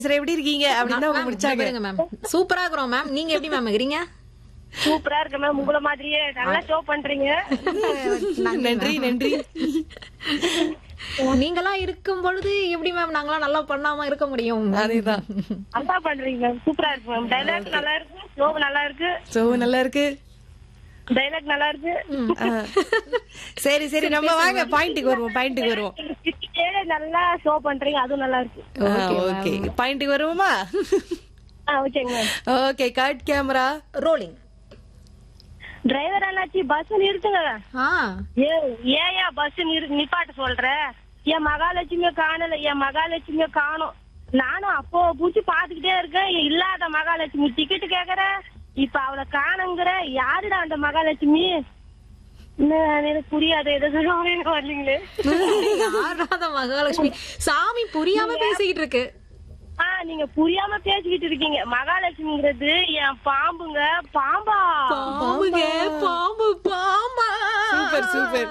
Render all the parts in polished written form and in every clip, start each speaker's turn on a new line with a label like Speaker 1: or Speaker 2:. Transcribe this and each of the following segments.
Speaker 1: Sir எப்படி இருக்கீங்க அப்படின்னு அவங்க முடிச்சாங்க.
Speaker 2: மேம் சூப்பரா இருக்கிறோம் மேம். நீங்க எப்படி மேம் இருக்கிறீங்க?
Speaker 3: சூப்பரா இருக்கு மேம். உங்கள மாதிரியே நல்லா ஷோ பண்றீங்க.
Speaker 1: நன்றி நன்றி.
Speaker 2: நீங்களாம் இருக்கும் பொழுது எப்படி மேம் நாங்களாம் நல்லா பண்ணாம இருக்க முடியும்?
Speaker 1: அதேதான்.
Speaker 3: நல்லா பண்றீங்க மேம். சூப்பரா இருக்கு மேம். டைலாக் நல்லா இருக்கு, ஷோ நல்லா இருக்கு,
Speaker 1: சோ நல்லா இருக்கு,
Speaker 3: டைலாக் நல்லா இருக்கு.
Speaker 1: சரி சரி நம்ம வாங்க பாயிண்ட்டுக்கு வருவோம்.
Speaker 3: நல்லா ஷோ பண்றீங்க, அதுவும் நல்லா இருக்கு.
Speaker 1: ஓகே பாயிண்ட்டுக்கு வருவோமா?
Speaker 3: ஓகேங்க ma'am.
Speaker 1: Okay cut camera
Speaker 2: rolling.
Speaker 3: Driver அண்ணாச்சி பஸ் நிறுத்துங்க. ஏயா பஸ் நிப்பாட்ட சொல்ற? என் மகாலட்சுமிய காணல, என் மகாலட்சுமிய காணும். நானும் அப்போ பூச்சி பாத்துக்கிட்டே இருக்கேன். இல்லாத மகாலட்சுமி டிக்கெட் கேக்குற, இப்ப அவளை காணுங்கிற. யாருடா அந்த மகாலட்சுமி? எனக்கு புரியாது. எதாவது வரலீங்களே.
Speaker 2: யாராத மகாலட்சுமி? சாமி புரியாம பேசிக்கிட்டு இருக்கு.
Speaker 3: நீங்க புரியாம பேசிக்கிட்டு இருக்கீங்க. மகாலட்சுமிங்கிறது என் பாம்புங்க. பாம்பா?
Speaker 2: பாம்புங்க, பாம்பு பாம்பா.
Speaker 1: Super super.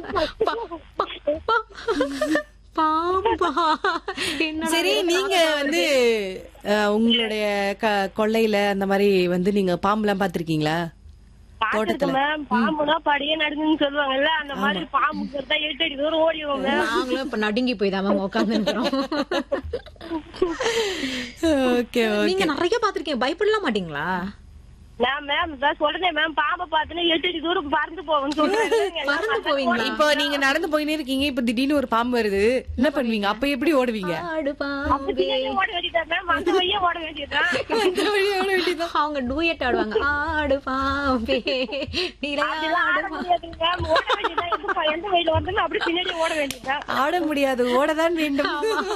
Speaker 2: பாம்பா.
Speaker 1: சரி நீங்க வந்து உங்களுடைய கொள்ளையில அந்த மாதிரி வந்து நீங்க பாம்புலாம் பாத்திருக்கீங்களா?
Speaker 3: பாத்துருக்கேன் மேம். பாம்புனா படியே நடுங்குன்னு சொல்லுவாங்கல்ல, அந்த மாதிரி பாம்புங்கிறதா 8 அடி தூரம் ஓடிடுவாங்க.
Speaker 2: நாங்களும் இப்ப நடுங்கி போய் தான் மேம் உட்கார்ந்து இருக்கிறோம்.
Speaker 1: ஓகே
Speaker 2: நீங்க நிறைய பாத்திருக்கீங்க, பயப்படலாம் மாட்டீங்களா?
Speaker 3: மேம் இதான் சொல்றேன் மேம். பாம்பை பாத்துன்னு 8 அடி தூரம் பறந்து போவேன்னு சொல்றேன்.
Speaker 2: பறந்து போவீங்களா?
Speaker 1: இப்போ நீங்க நடந்து போயினே இருக்கீங்க, இப்ப திடீர்னு ஒரு பாம்பு வருது, என்ன பண்ணுவீங்க? அப்ப எப்படி ஓடுவீங்க?
Speaker 2: ஆடு பாம்பே.
Speaker 3: ஓட வேண்டியதான் மேம். அந்த வழியே ஓட வேண்டியதுதான்.
Speaker 2: அவங்க டூயட் ஆடுவாங்க. ஆடு பாம்பே
Speaker 3: ஆட முடியாதுங்க மேம். ஓட வேண்டியதான். எந்த வழியில வந்தாலும் அப்படி பின்னாடி ஓட வேண்டியதுதான்.
Speaker 1: ஆட முடியாது, ஓடதான் வேண்டும்.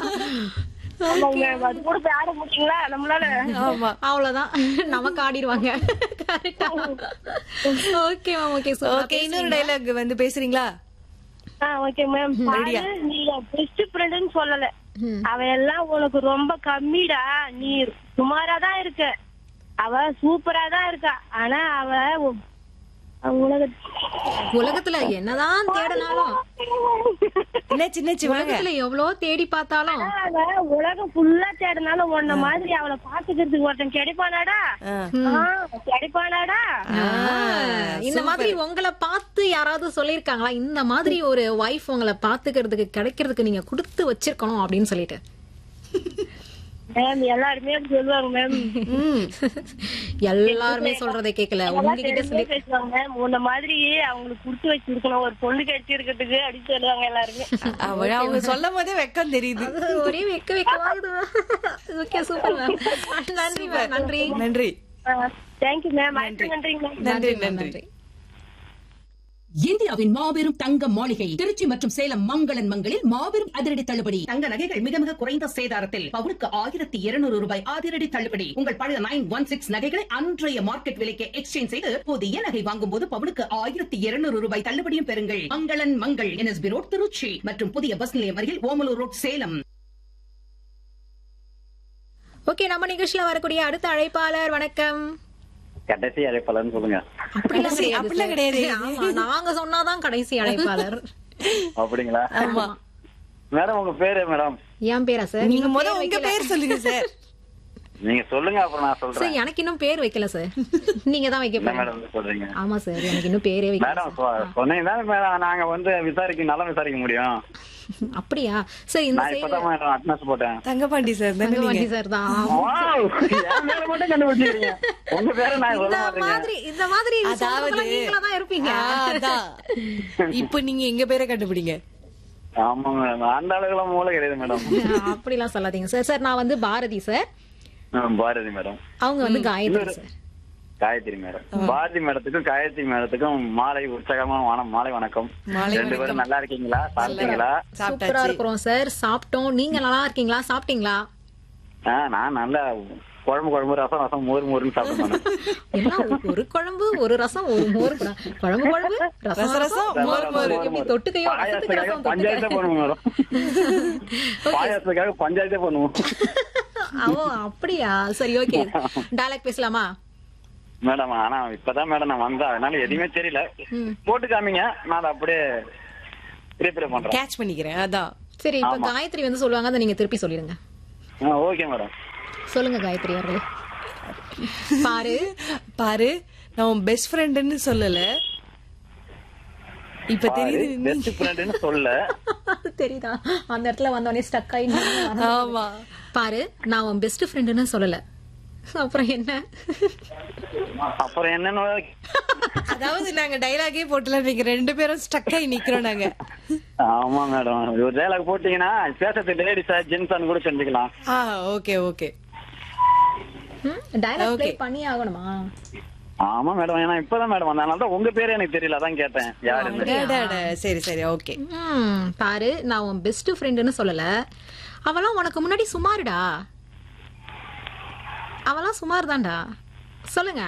Speaker 3: அது கூட போய் ஆட முடியுங்களா நம்மளால?
Speaker 1: ஆமா
Speaker 2: அவ்வளவுதான், நமக்கு ஆடிடுவாங்க. Okay ma'am. ஓகே
Speaker 1: ஓகே இன்னொரு டைலாக் வந்து பேசுறீங்களா?
Speaker 3: Okay ma'am. நீ பெஸ்ட் ஃப்ரெண்ட்னு சொல்லல, அவ எல்லாம் உனக்கு ரொம்ப கம்மிடா. நீ சுமாரா தான் இருக்க, அவ சூப்பரா தான் இருக்கா. ஆனா அவ
Speaker 2: உலகத்துல என்னதான் தேடினாலும், உலகத்துல எவ்வளவு தேடி பார்த்தாலும்,
Speaker 3: உலகம் ஃபுல்லா தேடினாலும் உன்ன மாதிரி அவளை பாத்துக்கிறதுக்கு ஒருத்தன் கிடைப்பானாடா? கிடைப்பானாடா?
Speaker 2: இந்த மாதிரி உங்களை பார்த்து யாராவது சொல்லிருக்காங்களா, இந்த மாதிரி ஒரு வைஃப் உங்களை பாத்துக்கிறதுக்கு கிடைக்கிறதுக்கு நீங்க கொடுத்து வச்சிருக்கணும் அப்படின்னு சொல்லிட்டு?
Speaker 3: மேம் எல்லாருமே சொல்லுவாங்க மேம்.
Speaker 2: எல்லாருமே சொல்றதை கேட்கல, உங்ககிட்ட சொல்லி
Speaker 3: பேசுவாங்க மேம். உன்ன மாதிரி அவங்களுக்கு குடுத்து வச்சிருக்கணும் ஒரு பொண்ணு கிடைச்சிருக்கிறதுக்கு அப்படின்னு சொல்லுவாங்க எல்லாருமே.
Speaker 1: அவங்க சொல்லும் போதே வெக்கம் தெரியுது.
Speaker 2: ஒரே வெக்கவாகுது. Okay super ma'am. நன்றி மேம். நன்றி
Speaker 1: நன்றி.
Speaker 3: Thank you ma'am.
Speaker 1: நன்றி நன்றி.
Speaker 4: இந்தியாவின் மாபெரும் தங்க மாளிகை திருச்சி மற்றும் சேலம் மங்களன் மங்களில் மாபெரும் அதிரடி தள்ளுபடி. தங்க நகைகள் மிக மிக குறைந்த சேதாரத்தில் பவுனுக்கு 1200 ரூபாய் அதிரடி தள்ளுபடி. உங்கள் பழைய 916 நகைகளை அன்றைய மார்க்கெட் விலைக்கு எக்ஸ்சேஞ்ச் செய்து புதிய நகை வாங்கும் போது பவுனுக்கு 1200 ரூபாய் தள்ளுபடியும் பெறுங்கள். மங்களன் மங்கள் NSB ரோட் திருச்சி மற்றும் புதிய பஸ் நிலையம் அருகில் ஓமலூர் ரோட் சேலம்.
Speaker 2: ஓகே நம்ம நிகழ்ச்சியில வரக்கூடிய அடுத்த அழைப்பாளர் வணக்கம்.
Speaker 5: கடைசி அழைப்பாளர்னு சொல்லுங்க.
Speaker 1: அப்படிலாம் கிடையாது.
Speaker 2: நாங்க சொன்னாதான் கடைசி அழைப்பாளர்.
Speaker 5: அப்படிங்களா?
Speaker 1: ஆமா
Speaker 5: மேடம் உங்க பேரு மேடம்?
Speaker 2: என் பேரா சார்?
Speaker 1: நீங்க முதல்ல உங்க பேர் சொல்லுங்க சார்.
Speaker 5: நீங்க சொல்லுங்க அப்புறம் நான் சொல்றேன்.
Speaker 2: சார் எனக்கு இன்னும் பேர் வைக்கல சார், நீங்க தான் வைக்க போறீங்க.
Speaker 5: மேடம் சொல்றீங்க?
Speaker 2: ஆமா சார் எனக்கு இன்னும் பேரே வைக்கல.
Speaker 5: மேடம் சொன்னீங்கன்னா மேடம் நாங்க வந்து நல்லா விசாரிக்க முடியும்.
Speaker 2: அப்படியா சார்? இந்த
Speaker 5: நான் இப்பதான் மேடம் அட்னஸ் போட்டேன்.
Speaker 1: தங்கபாண்டி சார் தானே நீங்க?
Speaker 2: தங்கபாண்டி சார் தான்.
Speaker 5: என் பேரை மட்டும் கண்டுபிடிச்சிருக்கீங்க. உங்க பேரை நான் சொல்ல மாட்டேங்க.
Speaker 2: இந்த மாதிரி
Speaker 1: அதாவது
Speaker 2: நீங்களா தான் இருப்பீங்க.
Speaker 1: இப்போ நீங்க எங்க பேரை கண்டுபிடிங்க.
Speaker 5: ஆமா மேடம் அந்த அளவுக்கு மூளை கிடையாது மேடம்.
Speaker 2: அப்படிலாம் சொல்லாதீங்க சார். சார் நான் வந்து பாரதி சார்.
Speaker 5: பாரதி மேடம்.
Speaker 2: அவங்க வந்து காயத்ரி சார்.
Speaker 5: காயத்ரி மேடம். பாரதி மேடத்துக்கும் காயத்ரி மேடத்துக்கும் மாலை உற்சாகமான மாலை வணக்கம். ரெண்டு பேரும் நல்லா இருக்கீங்களா? சாப்பிட்டீங்களா?
Speaker 2: சூப்பரா இருக்கிறோம் சார். சாப்பிட்டோம். நீங்க நல்லா இருக்கீங்களா? சாப்பிட்டீங்களா?
Speaker 5: நான் நல்லா குழம்பு ரசம் மோர்னு சாப்பிட்டேன்.
Speaker 2: ஒரு குழம்பு ஒரு ரசம் ஒரு மோர். குழம்பு ரசம் மோர். எப்படி தொட்டுக்கையோ?
Speaker 5: பஞ்சாயத்தே பண்ணுவோம் மேடம். பாயாசத்துக்காக பஞ்சாயத்தே பண்ணுவோம்.
Speaker 2: ஓ அப்படியா? சரி ஓகே டைலாக் பேசலாமா
Speaker 5: மேடம்? ஆனா இப்பதான் மேடம் நான் வந்தா அதனால எதுவுமே தெரியல. போட்டு காமிங்க, நான் அதை அப்படியே ப்ரிப்பேர் பண்றேன்,
Speaker 1: கேட்ச் பண்ணிக்கிறேன். அதான்
Speaker 2: சரி. இப்ப காயத்ரி வந்து சொல்லுவாங்க, அதை நீங்க திருப்பி சொல்லிடுங்க.
Speaker 5: Okay madam.
Speaker 2: சொல்லுங்க காயத்ரி அவர்களே. பாரு
Speaker 1: பாரு, நான் உன் பெஸ்ட் ஃப்ரெண்டுன்னு சொல்லல. இப்ப தெரியுது நீ-
Speaker 5: பெஸ்ட் ஃப்ரெண்ட்னு சொல்ல.
Speaker 2: தெரியுதா அந்த இடத்துல வந்தோடனே ஸ்டக் ஆகி
Speaker 1: ஆமா.
Speaker 2: பாரு நான் உன் பெஸ்ட் ஃப்ரெண்டுன்னு சொல்லல. அப்புறம் என்ன?
Speaker 5: அப்புறம் என்னன்னு
Speaker 1: அதாவது நாங்க டைலாகே போட்டல, நீங்க 2 பேரும் ஸ்டக் ஆகி நிக்கிறோம் நாங்க.
Speaker 5: ஆமா மேடம், ஒரு டயலாக் போட்டீங்கன்னா பேசுறது லேடிஸா ஜென்ஸான்னு கூட தெரிஞ்சுக்கலாம்.
Speaker 1: Okay okay.
Speaker 2: Dialogue play
Speaker 1: Okay.
Speaker 2: பண்ணி ஆகணுமா?
Speaker 5: ஆமா மேடம், ஏன்னா இப்பதான் மேடம் வந்தனால தான் உங்க பேரு எனக்கு தெரியல, அதான் கேட்டேன் யாருன்னு.
Speaker 1: சரி சரி ஓகே.
Speaker 2: பாரு நான் உன் பெஸ்ட் ஃப்ரெண்டுன்னு சொல்லல. அவளாம் உனக்கு முன்னாடி சுமாருடா. அவளாம் சுமார் தான்டா. சொல்லுங்க.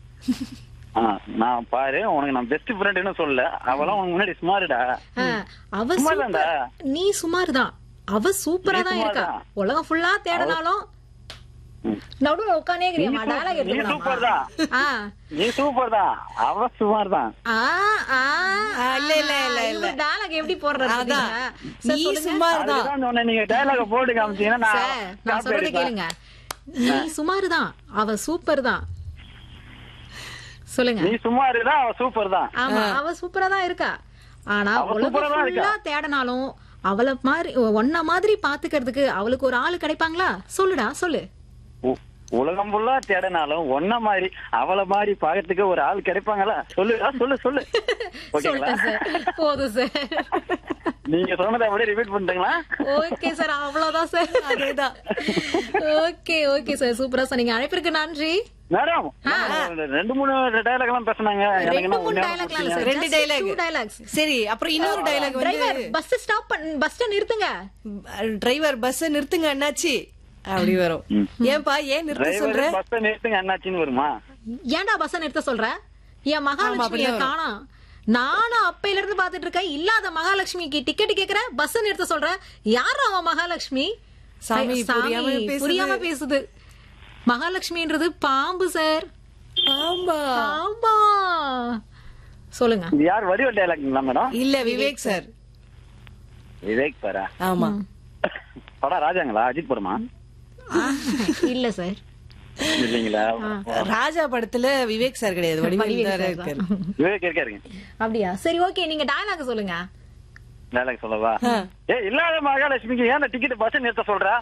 Speaker 5: நான் பாரு உனக்கு நான் பெஸ்ட் ஃப்ரெண்ட்னு சொல்ல, அவளாம் உனக்கு முன்னாடி சுமாருடா.
Speaker 2: அவ
Speaker 5: சுமார் தான்டா.
Speaker 2: நீ சுமார் தான். அவ சூப்பரா
Speaker 5: நீ
Speaker 2: தான்
Speaker 5: சுமார்
Speaker 2: இருக்கா.
Speaker 5: தான்.
Speaker 2: உலகம் ஃபுல்லா தேடினாலும் நடுவுல உட்கானே கிரியாமா டயலாக்
Speaker 5: நீ சூப்பர் தான், நீ சூப்பர் தான், அவ சுமார் தான்.
Speaker 1: இல்ல இல்ல இல்ல இல்ல.
Speaker 2: டயலாக் எப்படி போடுறது?
Speaker 1: அதான் நீ சுமார் தான்.
Speaker 5: அதுதான் சொன்னேன், நீங்க டயலாக போட்டு காமிச்சீங்கன்னா
Speaker 2: நான் சொல்றத கேளுங்க. நீ சுமார் தான், அவ சூப்பர் தான். சொல்லுங்க.
Speaker 5: நீ சுமார் தான், அவ சூப்பர் தான்.
Speaker 2: ஆமா அவ சூப்பரா தான் இருக்கா. ஆனா
Speaker 5: அவ
Speaker 2: உலகம்
Speaker 5: சூப்பரா தான் இருக்கா.
Speaker 2: ஃபுல்லா தேடினாலும் அவள மாதிரி ஒன்ன மாதிரி பாத்துக்கிறதுக்கு அவளுக்கு ஒரு ஆளு கிடைப்பாங்களா? சொல்லுடா சொல்லு.
Speaker 5: உலகம் ஃபுல்லா தேடினாலும் ஒன்ன மாதிரி அவளை மாதிரி பாக்கிறதுக்கு ஒரு ஆள் கிடைப்பாங்களா? சொல்லு சொல்லு சொல்லு. ஓகேங்களா?
Speaker 2: சொல்லிட்டேன் சார், போதும் சார்.
Speaker 5: நீங்க சொன்னதை அப்படியே ரிப்பீட் பண்ணிட்டீங்களா?
Speaker 2: ஓகே சார், அவ்வளவுதான் சார்.
Speaker 1: அதேதான்.
Speaker 2: ஓகே ஓகே சார், சூப்பரா சொன்னீங்க. அழைப்பிற்கு நன்றி
Speaker 5: மேடம். 2-3 டயலாக் எல்லாம் பேசுனாங்க. எனக்கு
Speaker 2: 2-3 டயலாக்லாம் இல்ல சார்,
Speaker 1: 2
Speaker 2: just
Speaker 1: dialogue.
Speaker 2: 2 dialogues.
Speaker 1: சரி, அப்புறம் இன்னொரு டைலாக்
Speaker 2: டிரைவர்
Speaker 1: வந்து
Speaker 2: பஸ் ஸ்டாப் பஸ் நிறுத்துங்க.
Speaker 1: டிரைவர் பஸ் நிறுத்துங்க அண்ணாச்சி அப்படி வரும். ஏன்பா ஏன் நிறுத்த சொல்ற?
Speaker 5: டிரைவர் பஸ் நிறுத்துங்க அண்ணாச்சின்னு வருமா?
Speaker 2: ஏன்டா பஸ் நிறுத்த சொல்ற? என் மகாலட்சுமிய காணோம். நானும் அப்பையில இருந்து பாத்துட்டு இருக்கேன். இல்லாத மகாலட்சுமிக்கு டிக்கெட் கேக்குற, பஸ் நிறுத்த சொல்ற. யாரா அவன் மகாலட்சுமி?
Speaker 1: சாமி,
Speaker 2: புரியாம பேசுது. மகாலட்சுமின்றது பாம்பு சார்.
Speaker 1: ஆமா.
Speaker 2: ஆமா சொல்லுங்க.
Speaker 5: இது யார் வடிவ டயலாக்ங்களா மேடம்?
Speaker 1: இல்ல விவேக் சார்.
Speaker 5: விவேக் சாரா?
Speaker 1: ஆமா.
Speaker 5: படம் ராஜாங்களா? அஜித் படமா?
Speaker 2: இல்ல சார்,
Speaker 5: இல்லீங்களா?
Speaker 1: ராஜா படத்துல விவேக் சார் கிடையாது, வடிவேல் சார் இருக்காரு.
Speaker 5: விவேக் இருக்காருங்க.
Speaker 2: அப்படியா? சரி ஓகே, நீங்க டயலாக் சொல்லுங்க.
Speaker 5: டயலாக் சொல்லவா? இல்லாத மகாலட்சுமிக்கு ஏன் டிக்கெட் பஸ் நிறுத்த சொல்றா?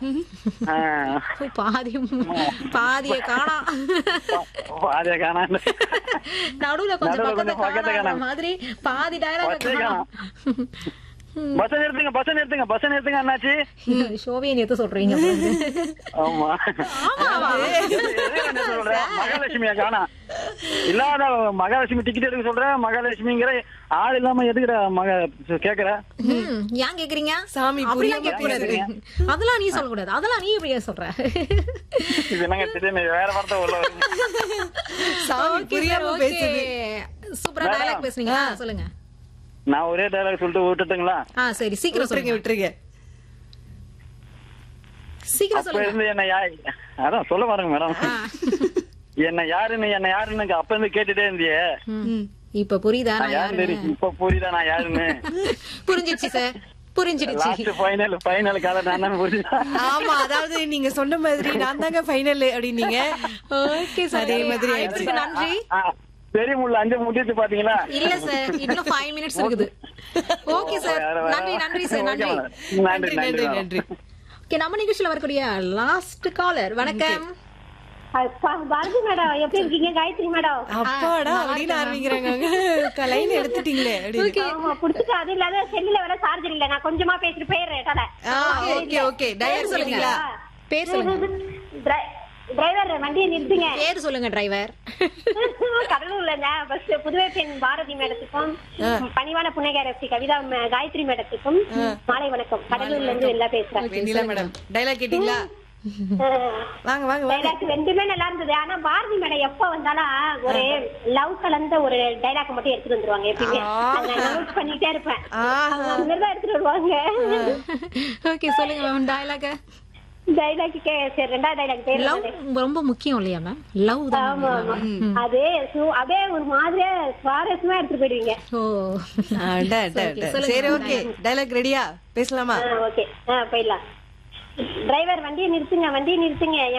Speaker 2: பாதிய காணா.
Speaker 5: பாதிய காணா.
Speaker 2: நடுவுல கொஞ்சம் பக்கத்துல
Speaker 5: பக்கத்துல
Speaker 2: காணாத மாதிரி பாதி டயலாக் காணா.
Speaker 5: பஸ் நிறுத்துங்க, பஸ் நிறுத்துங்க, பஸ் நிறுத்துங்க அண்ணாச்சி.
Speaker 2: ஷோவியை நிறுத்த சொல்றீங்க.
Speaker 5: ஆமா. மகாலட்சுமியா காணா? இல்லாத மகாலட்சுமி டிக்கெட் எடுக்க சொல்ற, மகாலட்சுமிங்கிற ஆள் இல்லாம எதுக்குற கேக்குற?
Speaker 2: ஏன் கேக்குறீங்க?
Speaker 1: சாமி
Speaker 2: அப்படிலாம்
Speaker 1: புரியாம
Speaker 2: கேட்கக்கூடாது. அதெல்லாம் நீ சொல்லக்கூடாது. அதெல்லாம் நீ இப்படியே சொல்ற.
Speaker 5: இது என்னங்க திடீர்னு வேற வார்த்தை உள்ள வருது?
Speaker 1: சாமி புரியாம பேசுது.
Speaker 2: சூப்பரா டயலாக் பேசுனீங்க. சொல்லுங்க.
Speaker 5: நான் ஒரே டயலாக் சொல்லிட்டு விட்டுட்டுங்களா?
Speaker 2: சரி சீக்கிரம் சொல்லுங்க.
Speaker 1: விட்டுருங்க.
Speaker 2: சீக்கிரம்
Speaker 5: அப்ப
Speaker 2: சொல்லுங்க.
Speaker 5: இருந்து என்ன அதான் சொல்ல பாருங்க மேடம். என்ன யாருன்னு அப்ப இருந்து கேட்டுட்டே இருந்தியே.
Speaker 2: இப்ப புரியுதா
Speaker 5: நான் யாருன்னு தெரியும். இப்ப புரியுதா நான் யாருன்னு?
Speaker 2: புரிஞ்சிடுச்சு சார், புரிஞ்சிடுச்சு.
Speaker 5: லாஸ்ட் ஃபைனல் கால நான் புரியுதா?
Speaker 1: ஆமா, அதாவது நீங்க சொன்ன மாதிரி நான் தாங்க ஃபைனல் அப்படின்னீங்க.
Speaker 2: ஓகே சார்,
Speaker 1: அதே மாதிரி
Speaker 2: அழைப்பிற்கு நன்றி.
Speaker 5: பெரிய முள்ள 5 முடிச்சு பாத்தீங்களா?
Speaker 2: இல்ல சார், இன்னும் 5 மினிட்ஸ் இருக்குது. ஓகே சார், நன்றி நன்றி சார், நன்றி
Speaker 5: நன்றி
Speaker 1: நன்றி நன்றி.
Speaker 2: ஓகே, நம்ம நிகழ்ச்சியில வரக்கூடிய லாஸ்ட் காலர். வணக்கம்.
Speaker 3: பாரதி மேடம், எப்படி இருக்கீங்க? காயத்ரி மேடம்.
Speaker 1: அப்பாடா அப்படின்னு ஆரம்பிக்கிறாங்க. லைன் எடுத்துட்டீங்களே அப்படின்னு.
Speaker 3: ஆமா, புடிச்சிட்டு. அது இல்லாத செல்லுல வர சார்ஜர் இல்ல. நான் கொஞ்சமா பேசிட்டு போயிடுறேன்.
Speaker 1: Okay okay. டயர் சொல்லுங்களா?
Speaker 2: பேர் சொல்லுங்க.
Speaker 3: டிரைவர் வண்டியை நிறுத்துங்க.
Speaker 2: பேர் சொல்லுங்க டிரைவர்.
Speaker 3: கடலூர்ல இருந்த பஸ் புதுவை பெண் பாரதி மேடத்துக்கும் பணிவான புன்னகையரசி கவிதா காயத்ரி மேடத்துக்கும் மாலை வணக்கம். கடலூர்ல இருந்து எல்லாம் பேசுறேன்.
Speaker 1: வெண்ணிலா மேடம், டயலாக் கேட்டீங்களா? வாங்க வாங்க வாங்க.
Speaker 3: டைலாக் 2மே நல்லா இருந்தது. ஆனா பாரதி மேடம் எப்ப வந்தாலும் ஒரு லவ் கலந்த ஒரு டைலாக் மட்டும் எடுத்துட்டு வந்துருவாங்க. எப்பயுமே நான் நோட் பண்ணிட்டே இருப்பேன். அந்த மாதிரி தான் எடுத்துட்டு வருவாங்க.
Speaker 2: ஓகே சொல்லுங்க மேம் டைலாக்.
Speaker 3: டைலாக்கு சரி, 2வது டைலாக் பேர்
Speaker 2: லவ் ரொம்ப முக்கியம் இல்லையா மேம்? லவ் தான்.
Speaker 3: ஆமா ஆமா. அது அப்படியே ஒரு மாதிரியா சுவாரஸ்யமா எடுத்துட்டு போயிடுவீங்க.
Speaker 2: ஓ
Speaker 1: சரி ஓகே. டயலாக் ரெடியா? பேசலாமா?
Speaker 3: ஓகே, போயிடலாம். டிரைவர் வண்டியை நிறுத்துங்க